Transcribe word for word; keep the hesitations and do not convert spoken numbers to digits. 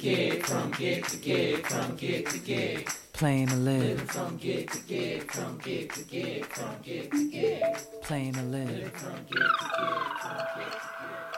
gig, from gig to gig, from gig to gig. Playing to live. Living from gig to gig, from gig to gig, from gig to gig. Playing to live. Living from gig to gig, from gig to gig.